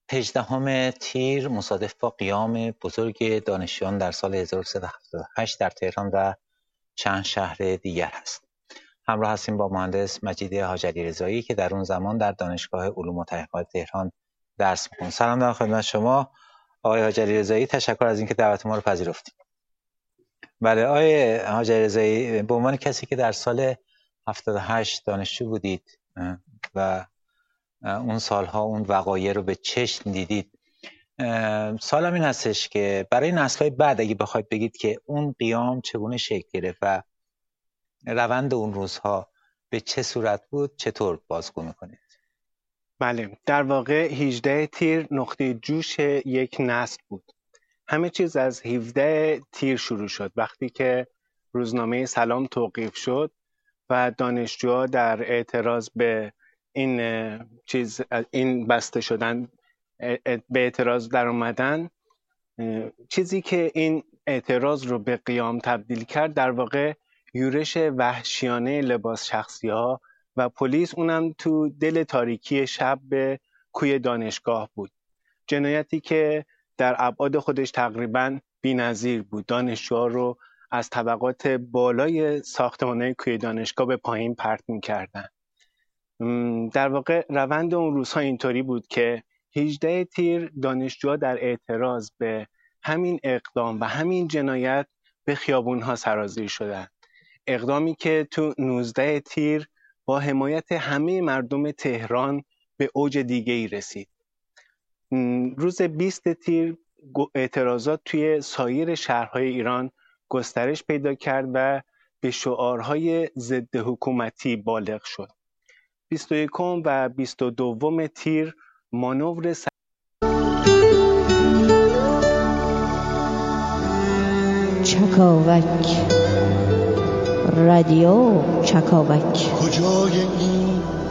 18 تیر مصادف با قیام بزرگ دانشجویان در سال 1378 در تهران و چند شهر دیگر هست. همراه هستیم با مهندس مجید حاجی رضایی که در اون زمان در دانشگاه علوم و تحقیقات تهران درس می‌خوند. سلام دارم خدمت شما آقای حاجی رضایی، تشکر از اینکه دعوت ما رو پذیرفتید. بله آقای حاجی رضایی، به عنوان کسی که در سال 78 دانشجو بودید و اون سالها اون وقایع رو به چشم دیدید، سوالم این هستش که برای نسل‌های بعد اگه بخواید بگید که اون قیام چگونه شکل گرفت و روند اون روزها به چه صورت بود، چطور بازگو می‌کنید؟ بله، در واقع 18 تیر نقطه جوش یک نسل بود. همه چیز از 17 تیر شروع شد، وقتی که روزنامه سلام توقیف شد و دانشجوها در اعتراض به این بسته شدن به اعتراض در اومدن. چیزی که این اعتراض رو به قیام تبدیل کرد در واقع یورش وحشیانه لباس شخصی ها و پلیس، اونم تو دل تاریکی شب به کوی دانشگاه بود. جنایتی که در ابعاد خودش تقریباً بی‌نظیر بود. دانشجوها رو از طبقات بالای ساختمان‌های کوی دانشگاه به پایین پرت می‌کردن. در واقع روند اون روزها اینطوری بود که 18 تیر دانشجوها در اعتراض به همین اقدام و همین جنایت به خیابون‌ها سرازیر شدند. اقدامی که تو 19 تیر با حمایت همه مردم تهران به اوج دیگه‌ای رسید. روز 20 تیر اعتراضات توی سایر شهرهای ایران گسترش پیدا کرد و به شعارهای ضد حکومتی بالغ شد. 21 و 22 تیر مانور چکاوک رادیو چکاوک. کجای این